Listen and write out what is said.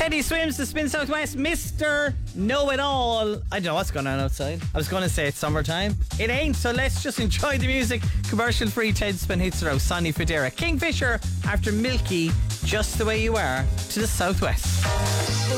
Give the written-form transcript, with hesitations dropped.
Teddy Swims, the Spin Southwest, Mr. Know-It-All. I don't know what's going on outside. I was going to say it's summertime. It ain't, so let's just enjoy the music. Commercial free Ted Spin hits around Sonny Fodera. Kingfisher after Milky, Just the Way You Are to the Southwest.